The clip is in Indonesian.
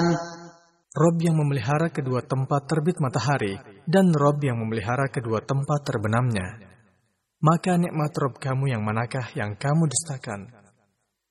Rob yang memelihara kedua tempat terbit matahari, dan Rob yang memelihara kedua tempat terbenamnya. Maka nikmat Rob kamu yang manakah yang kamu dustakan?